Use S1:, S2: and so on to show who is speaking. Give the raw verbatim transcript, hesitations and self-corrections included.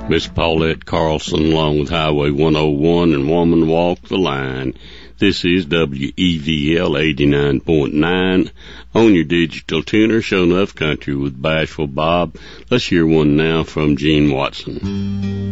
S1: Miss Paulette Carlson along with Highway one oh one and Woman Walk the Line. This is W E V L eighty-nine point nine on your digital tuner, Show Enough Country with Bashful Bob. Let's hear one now from Gene Watson.